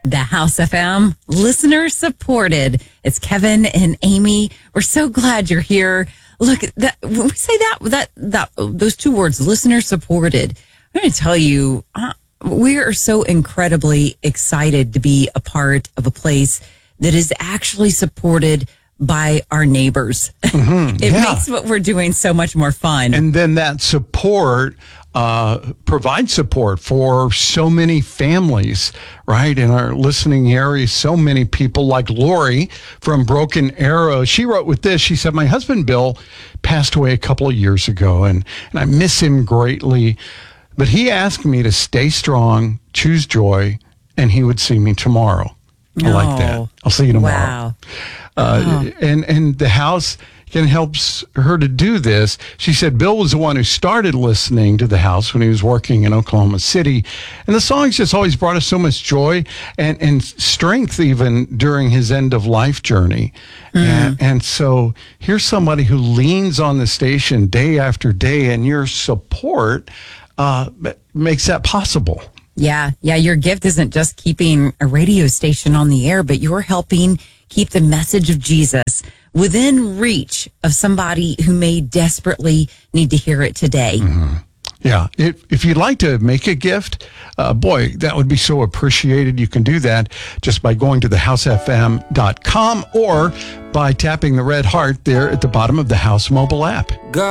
The House FM, listener supported. It's Kevin and Amy. We're so glad you're here. Look, when we say that those two words, listener supported, I'm going to tell you, we are so incredibly excited to be a part of a place that is actually supported by our neighbors. It makes what we're doing so much more fun. And then that support provides support for so many families, right? In our listening area, so many people like Lori from Broken Arrow. She wrote with this. She said, my husband, Bill, passed away a couple of years ago, and I miss him greatly. But he asked me to stay strong, choose joy, and he would see me tomorrow. I like that. I'll see you tomorrow. Wow. And the house helps her to do this. She said Bill was the one who started listening to the house when he was working in Oklahoma City. And the songs just always brought us so much joy and strength even during his end of life journey. And so here's somebody who leans on the station day after day, and your support makes that possible. Yeah. Your gift isn't just keeping a radio station on the air, but you're helping keep the message of Jesus within reach of somebody who may desperately need to hear it today. Yeah. If you'd like to make a gift, boy, that would be so appreciated. You can do that just by going to thehousefm.com or by tapping the red heart there at the bottom of the House mobile app.